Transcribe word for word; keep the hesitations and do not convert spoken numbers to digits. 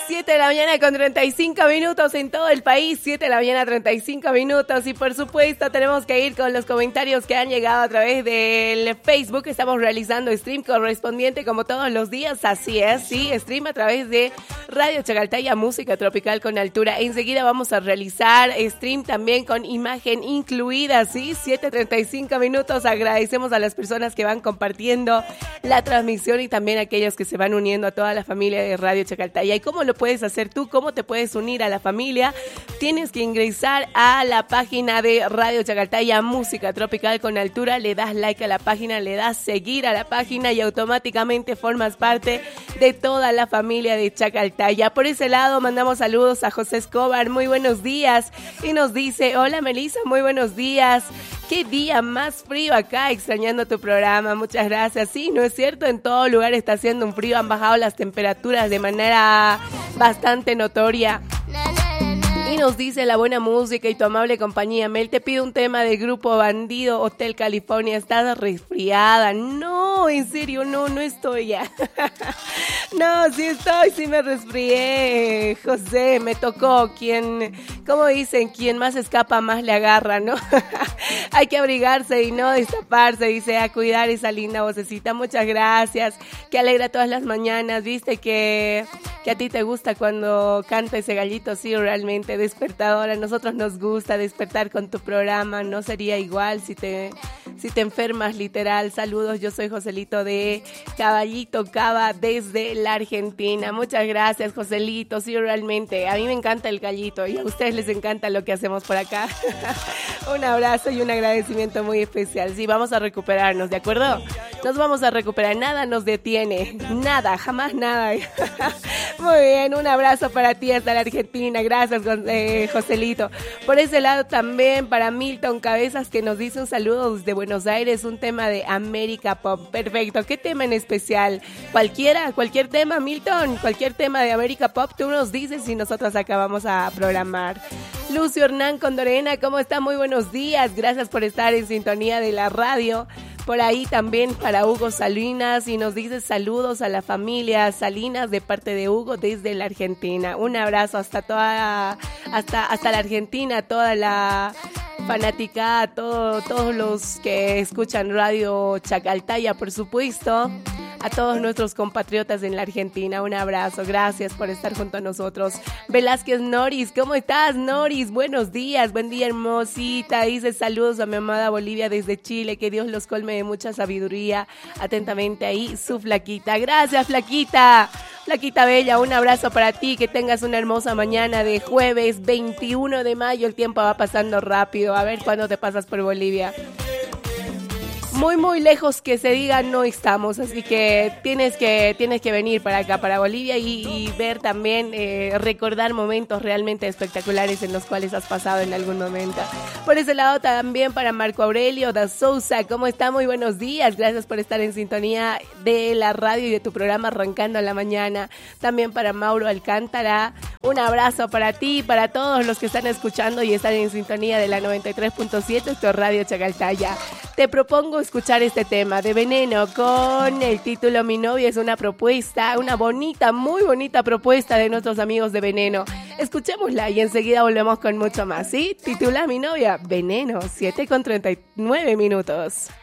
siete de la mañana con treinta y cinco minutos en todo el país, siete de la mañana treinta y cinco minutos y por supuesto tenemos que ir con los comentarios que han llegado a través del Facebook. Estamos realizando stream correspondiente como todos los días, así es, sí, stream a través de Radio Chacaltaya, música tropical con altura. Enseguida vamos a realizar stream también con imagen incluida, sí, siete treinta y cinco minutos. Agradecemos a las personas que van compartiendo la transmisión y también a aquellos que se van uniendo a toda la familia de Radio Chacaltaya. ¿Y cómo lo puedes hacer tú? ¿Cómo te puedes unir a la familia? Tienes que ingresar a la página de Radio Chacaltaya, música tropical con altura, le das like a la página, le das seguir a la página y automáticamente formas parte de toda la familia de Chacaltaya. Por ese lado mandamos saludos a José Escobar, muy buenos días, y nos dice: hola Melissa, muy buenos días. Qué día más frío acá, extrañando tu programa, muchas gracias. Sí, ¿no es cierto? En todo lugar está haciendo un frío, han bajado las temperaturas de manera bastante notoria. Y nos dice: la buena música y tu amable compañía. Mel, te pido un tema de Grupo Bandido, Hotel California. ¿Estás resfriada? No, en serio, no, no estoy ya. No, sí estoy, sí me resfrié, José, me tocó. Quien, como dicen, quien más escapa más le agarra, ¿no? Hay que abrigarse y no destaparse, dice, a cuidar esa linda vocecita. Muchas gracias, que alegra todas las mañanas. Viste que, que a ti te gusta cuando canta ese gallito, sí, realmente despertadora. A nosotros nos gusta despertar con tu programa, no sería igual si te, si te enfermas, literal. Saludos, yo soy Joselito de Caballito Cava desde la Argentina. Muchas gracias, Joselito, sí, realmente, a mí me encanta el gallito y a ustedes les encanta lo que hacemos por acá. Un abrazo y un agradecimiento muy especial. Sí, vamos a recuperarnos, ¿de acuerdo? Nos vamos a recuperar, nada nos detiene, nada, jamás nada. Muy bien, un abrazo para ti hasta la Argentina, gracias, eh, Joselito. Por ese lado también para Milton Cabezas, que nos dice un saludo desde Buenos Aires, un tema de América Pop. Perfecto, ¿qué tema en especial? Cualquiera, cualquier tema, Milton, cualquier tema de América Pop, tú nos dices y nosotros acá vamos a programar. Lucio Hernán Condorena, ¿cómo está? Muy buenos días, gracias por estar en sintonía de la radio. Por ahí también para Hugo Salinas y nos dice saludos a la familia Salinas de parte de Hugo desde la Argentina. Un abrazo hasta toda, hasta, hasta la Argentina, toda la fanática, todo, todos los que escuchan Radio Chacaltaya, por supuesto. A todos nuestros compatriotas en la Argentina, un abrazo, gracias por estar junto a nosotros. Velázquez Noris, ¿cómo estás, Noris? Buenos días, buen día, hermosita. Dice saludos a mi amada Bolivia desde Chile, que Dios los colme de mucha sabiduría. Atentamente ahí, su Flaquita. Gracias, Flaquita. Flaquita bella, un abrazo para ti, que tengas una hermosa mañana de jueves veintiuno de mayo. El tiempo va pasando rápido, a ver cuándo te pasas por Bolivia. Muy, muy lejos que se diga no estamos, así que tienes que, tienes que venir para acá, para Bolivia y, y ver también, eh, recordar momentos realmente espectaculares en los cuales has pasado en algún momento. Por ese lado también para Marco Aurelio da Sousa, ¿cómo está? Muy buenos días, gracias por estar en sintonía de la radio y de tu programa Arrancando la Mañana. También para Mauro Alcántara, un abrazo para ti y para todos los que están escuchando y están en sintonía de la noventa y tres punto siete, esto es Radio Chacaltaya. Te propongo escuchar este tema de Veneno con el título Mi novia es una propuesta, una bonita, muy bonita propuesta de nuestros amigos de Veneno. Escuchémosla y enseguida volvemos con mucho más, ¿sí? Titula Mi novia, Veneno, siete con treinta y nueve minutos.